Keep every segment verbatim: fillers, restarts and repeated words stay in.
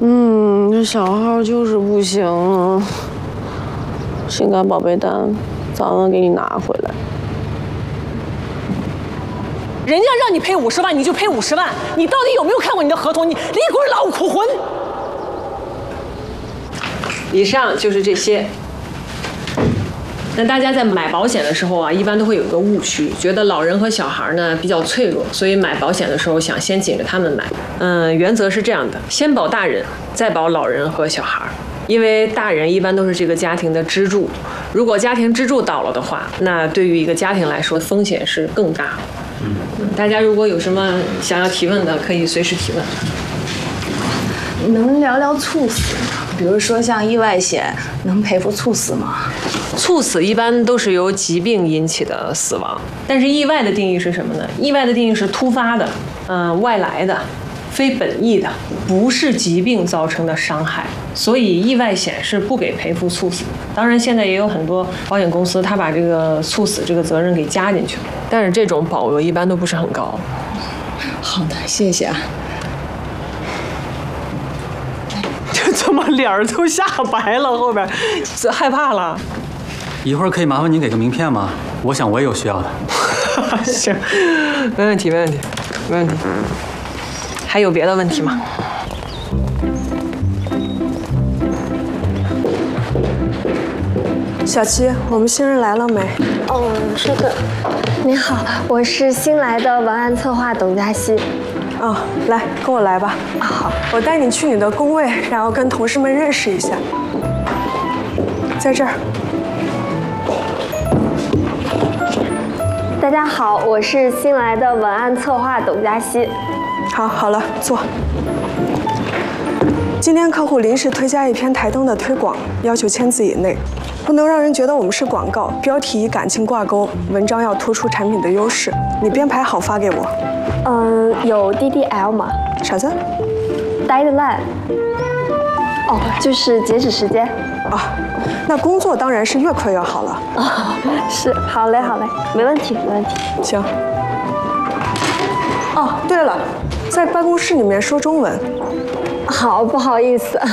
嗯，这小号就是不行啊。性感宝贝单，早晚给你拿回来。 人家让你赔五十万，你就赔五十万。你到底有没有看过你的合同？你李滚老苦魂！以上就是这些。那大家在买保险的时候啊，一般都会有一个误区，觉得老人和小孩呢比较脆弱，所以买保险的时候想先紧着他们买。嗯，原则是这样的：先保大人，再保老人和小孩。因为大人一般都是这个家庭的支柱，如果家庭支柱倒了的话，那对于一个家庭来说风险是更大。嗯，大家如果有什么想要提问的，可以随时提问。 能聊聊猝死吗？比如说像意外险，能赔付猝死吗？ 猝死一般都是由疾病引起的死亡，但是意外的定义是什么呢？意外的定义是突发的，嗯、呃，外来的。非本意的，不是疾病造成的伤害，所以意外险是不给赔付猝死。当然，现在也有很多保险公司，他把这个猝死这个责任给加进去了，但是这种保额一般都不是很高。 好的，谢谢啊。 这怎么脸儿都吓白了？后边害怕了。 一会儿可以麻烦您给个名片吗？我想我也有需要的。 行，没问题，没问题，没问题。还有别的问题吗？ 小七，我们新人来了没？ 哦，稍等。你好，我是新来的文案策划董佳熙。 哦，来，跟我来吧。 好， 我带你去你的工位，然后跟同事们认识一下。在这儿。 大家好，我是新来的文案策划董佳熙。 好，好了，坐。今天客户临时推加一篇台灯的推广，要求签字以内，不能让人觉得我们是广告，标题以感情挂钩，文章要突出产品的优势。你编排好发给我。 嗯，有 D D L 吗？ 啥字 ？Deadline。哦，就是截止时间。 啊，那工作当然是越快越好了。 哦，是，好嘞，好嘞，没问题，没问题。 行。哦，对了。在办公室里面说中文。 好，不好意思。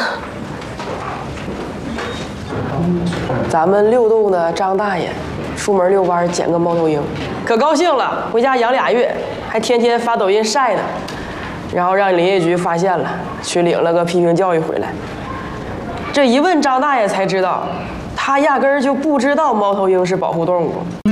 咱们六栋的张大爷，出门遛弯捡个猫头鹰，可高兴了，回家养俩月，还天天发抖音晒呢。然后让林业局发现了，去领了个批评教育回来。这一问张大爷才知道，他压根儿就不知道猫头鹰是保护动物。